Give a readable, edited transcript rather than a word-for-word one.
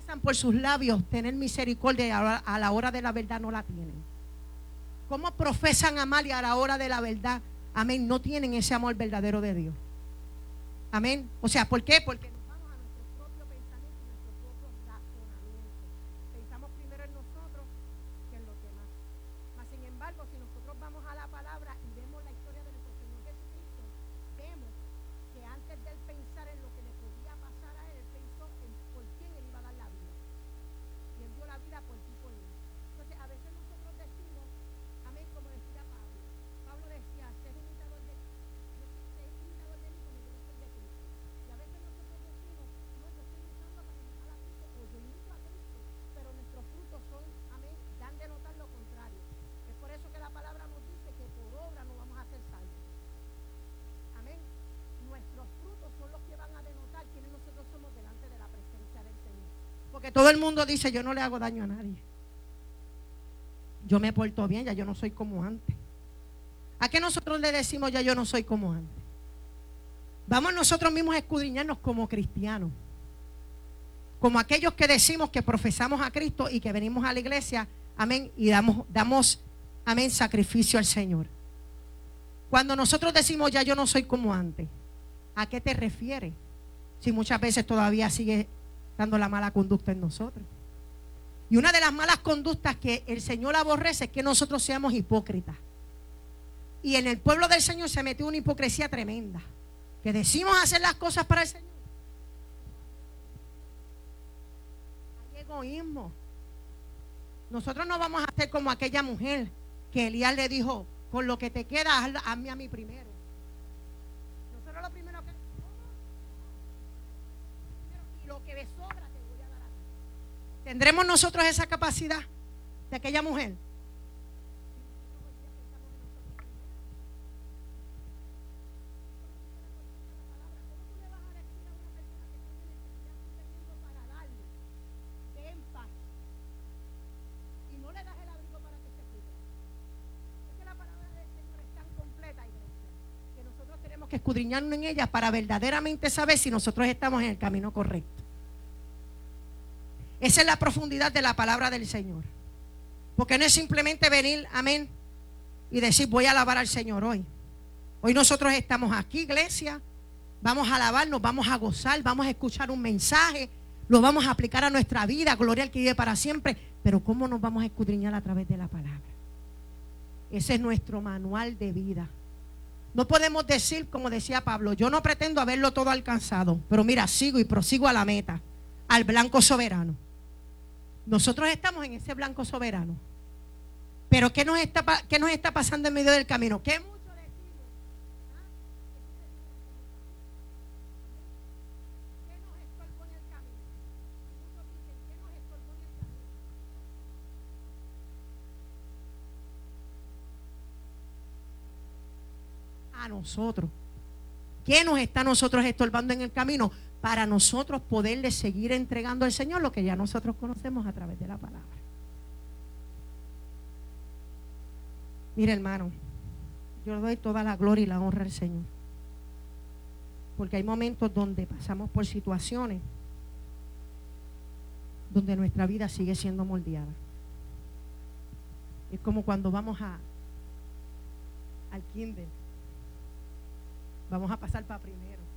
profesan por sus labios tener misericordia y a la hora de la verdad no la tienen? ¿Cómo profesan amar y a la hora de la verdad, amén, no tienen ese amor verdadero de Dios? Amén. O sea, ¿por qué? Porque nos vamos a nuestro propio pensamiento y nuestro propio razonamiento. Pensamos primero en nosotros que en los demás. Mas, sin embargo, si nosotros vamos a la palabra y vemos la historia de nuestro Señor Jesucristo, vemos que antes de él pensar en lo que le podía pasar a él, él pensó en por quién él iba a dar la vida. Y él dio la vida por ti y por mí. Entonces, a veces nosotros decimos, amén, como decía Pablo. Pablo decía, ser imitador de mí. Yo soy imitador de mí como yo lo soy de Cristo. Y a veces nosotros decimos, no, yo estoy imitando para imitar a Cristo, o yo imito a Cristo, pero nuestros frutos son, amén, dan de notar lo contrario. Es por eso que la palabra nos dice que por obra no vamos a ser salvos. Amén. Nuestros frutos son los que van a denotar quiénes nosotros somos delante de la presencia del Señor. Porque todo el mundo dice, yo no le hago daño a nadie. Yo me porto bien, ya yo no soy como antes. ¿A qué nosotros le decimos ya yo no soy como antes? Vamos nosotros mismos a escudriñarnos como cristianos. Como aquellos que decimos que profesamos a Cristo y que venimos a la iglesia, amén, y damos, amén, sacrificio al Señor. Cuando nosotros decimos ya yo no soy como antes, ¿a qué te refieres? Si muchas veces todavía sigue dando la mala conducta en nosotros. Y una de las malas conductas que el Señor aborrece es que nosotros seamos hipócritas. Y en el pueblo del Señor se metió una hipocresía tremenda. Que decimos hacer las cosas para el Señor. Hay egoísmo. Nosotros no vamos a hacer como aquella mujer que Elías le dijo, con lo que te queda, hazme a mí primero. Nosotros lo primero que y lo que me sobra te voy a dar a ti. ¿Tendremos nosotros esa capacidad de aquella mujer? Que escudriñarnos en ellas para verdaderamente saber si nosotros estamos en el camino correcto. Esa es la profundidad de la palabra del Señor. Porque no es simplemente venir, amén, y decir voy a alabar al Señor hoy. Hoy nosotros estamos aquí, iglesia, vamos a alabarnos, vamos a gozar, vamos a escuchar un mensaje, lo vamos a aplicar a nuestra vida, gloria al que vive para siempre. Pero ¿cómo nos vamos a escudriñar a través de la palabra? Ese es nuestro manual de vida. No podemos decir, como decía Pablo, yo no pretendo haberlo todo alcanzado, pero mira, sigo y prosigo a la meta, al blanco soberano. Nosotros estamos en ese blanco soberano. Pero ¿qué nos está pasando en medio del camino? ¿Qué mucho decimos? ¿Qué nos estorbó en el camino? Muchos dicen, ¿qué nos estorbó en el camino? A nosotros. ¿Qué nos está a nosotros estorbando en el camino? Para nosotros poderle seguir entregando al Señor lo que ya nosotros conocemos a través de la palabra. Mira, hermano, yo le doy toda la gloria y la honra al Señor. Porque hay momentos donde pasamos por situaciones donde nuestra vida sigue siendo moldeada. Es como cuando vamos al kinder. Vamos a pasar para primero.